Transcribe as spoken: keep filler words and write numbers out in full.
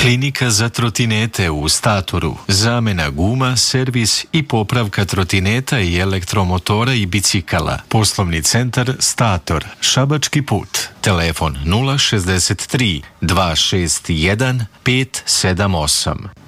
Klinika za trotinete u Statoru. Zamena guma, servis i popravka trotineta i elektromotora i bicikala. Poslovni centar Stator. Šabački put. Telefon nula šezdeset tri dva šest jedan pet sedam osam.